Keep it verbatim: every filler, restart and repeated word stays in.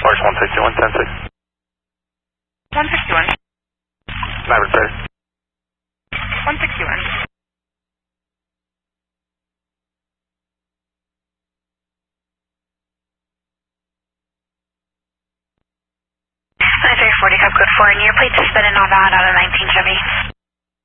Force one sixty-one, ten six. one sixty-one. Maverick ready. one sixty-one. nine three forty, Cup Code four, and your plate suspended on bound out of nineteen Chevy.